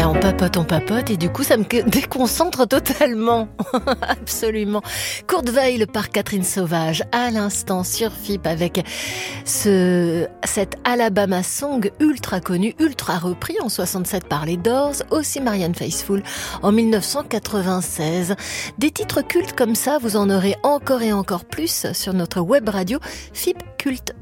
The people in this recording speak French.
là on papote et du coup ça me déconcentre totalement. Absolument. Kurt Weill par Catherine Sauvage à l'instant sur FIP avec cet Alabama Song ultra connu, ultra repris en 67 par les Doors, aussi Marianne Faithfull en 1996. Des titres cultes comme ça, vous en aurez encore et encore plus sur notre web radio FIP Culte.